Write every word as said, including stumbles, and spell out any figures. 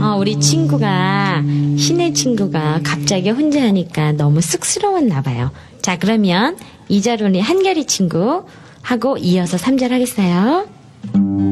어, 우리 친구가, 신의 친구가 갑자기 혼자 하니까 너무 쑥스러웠나 봐요. 자, 그러면 이 절 우리 한결이 친구 하고 이어서 삼 절 하겠어요.